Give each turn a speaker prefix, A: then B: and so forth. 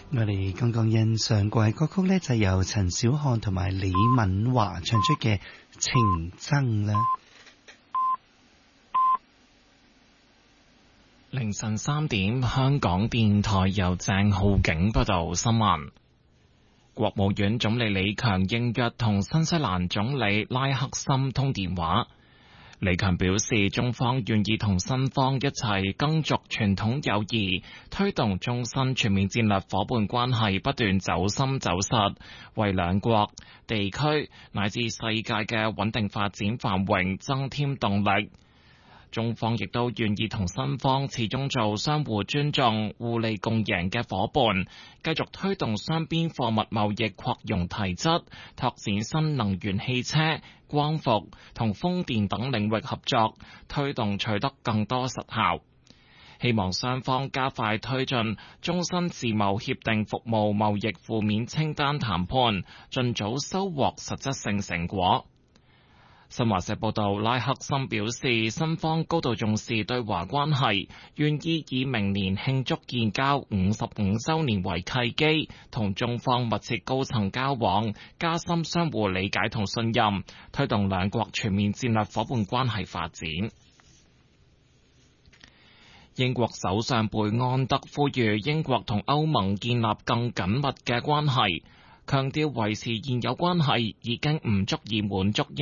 A: 我哋剛剛欣賞過嘅歌曲呢，就由陳小漢同埋李敏華唱出嘅《情僧》啦。
B: 凌晨3點，香港電台由鄭浩景報道新聞。國務院總理李強應約同新西蘭總理拉克森通電話。李強表示，中方願意同新方一齊耕續傳統友誼，推動中新全面戰略夥伴關係不斷走深走實，為兩國、地區乃至世界嘅穩定發展繁榮增添動力。中方亦都願意同新方始終做相互尊重、互利共贏嘅夥伴，繼續推動雙邊貨物貿易擴容提質，拓展新能源汽車、光伏同風電等領域合作，推動取得更多實效。希望雙方加快推進中新自貿協定服務貿易負面清單談判，盡早收穫實質性成果。新華社報道，拉克森表示，新方高度重視對華關係，願意以明年慶祝建交55週年為契機，同中方密切高層交往，加深相互理解同信任，推動兩國全面戰略夥伴關係發展。英國首相貝安德呼籲英國同歐盟建立更緊密嘅關係，強調維持現有關係已經唔足以滿足